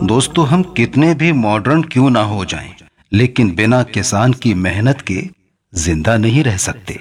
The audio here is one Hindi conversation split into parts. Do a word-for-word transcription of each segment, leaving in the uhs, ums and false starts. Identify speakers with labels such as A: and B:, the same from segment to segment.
A: दोस्तों, हम कितने भी मॉडर्न क्यों ना हो जाएं, लेकिन बिना किसान की मेहनत के जिंदा नहीं रह सकते।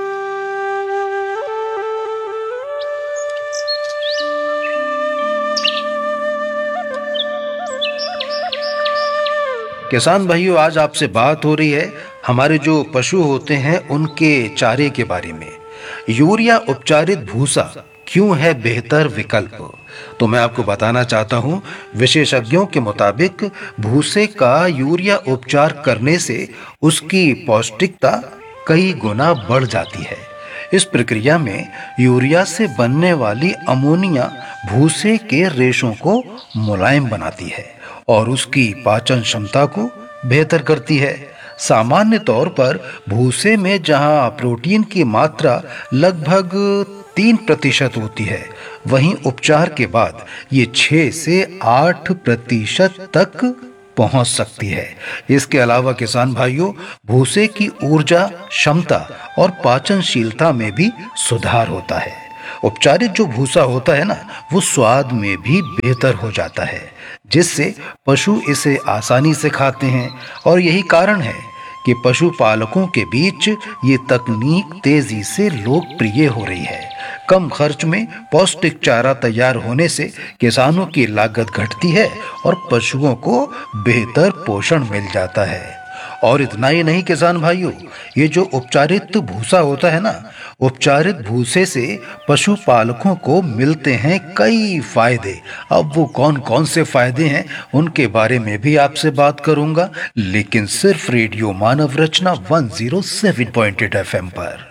A: किसान भाइयों, आज आपसे बात हो रही है हमारे जो पशु होते हैं उनके चारे के बारे में। यूरिया उपचारित भूसा क्यों है बेहतर विकल्प? तो मैं आपको बताना चाहता हूं, विशेषज्ञों के मुताबिक भूसे का यूरिया उपचार करने से उसकी पौष्टिकता कई गुना बढ़ जाती है। इस प्रक्रिया में यूरिया से बनने वाली अमोनिया भूसे के रेशों को मुलायम बनाती है और उसकी पाचन क्षमता को बेहतर करती है। सामान्य तौर पर भूसे में जहां प्रोटीन की मात्रा लगभग तीन प्रतिशत होती है, वहीं उपचार के बाद ये छह से आठ प्रतिशत तक पहुंच सकती है। इसके अलावा किसान भाइयों, भूसे की ऊर्जा क्षमता और पाचनशीलता में भी सुधार होता है। उपचारित जो भूसा होता है ना, वो स्वाद में भी बेहतर हो जाता है, जिससे पशु इसे आसानी से खाते हैं। और यही कारण है कि पशुपालकों के बीच ये तकनीक तेजी से लोकप्रिय हो रही है। कम खर्च में पौष्टिक चारा तैयार होने से किसानों की लागत घटती है और पशुओं को बेहतर पोषण मिल जाता है। और इतना ही नहीं किसान भाइयों, ये जो उपचारित भूसा होता है ना, उपचारित भूसे से पशुपालकों को मिलते हैं कई फायदे। अब वो कौन कौन से फायदे हैं उनके बारे में भी आपसे बात करूंगा, लेकिन सिर्फ रेडियो मानव रचना एक सौ सात पॉइंट आठ एफ एम पर।